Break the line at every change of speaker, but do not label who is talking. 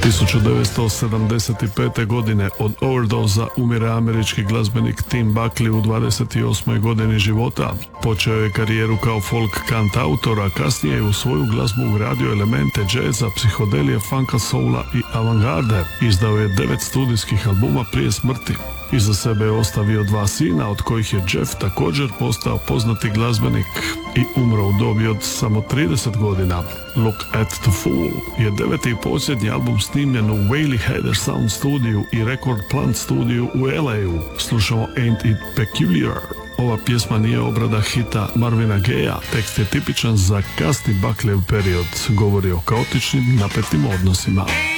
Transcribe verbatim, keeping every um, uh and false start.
tisuću devetsto sedamdeset pete. godine od overdoza umire američki glazbenik Tim Buckley u dvadeset osmoj godini života. Počeo je karijeru kao folk kantautor, a kasnije je u svoju glazbu ugradio elemente džeza, psihodelije, funka, soula i avangarde. Izdao je devet studijskih albuma prije smrti. Iza sebe je ostavio dva sina, od kojih je Jeff također postao poznati glazbenik i umro u dobi od samo trideset godina. Look at the Fool je deveti i posljednji album snimljen u Whaley Heather Sound studiju i Record Plant studiju u L A-u. Slušamo Ain't It Peculiar. Ova pjesma nije obrada hita Marvina Gayeja, tekst je tipičan za kasni Buckleyjev period, govori o kaotičnim, napetim odnosima.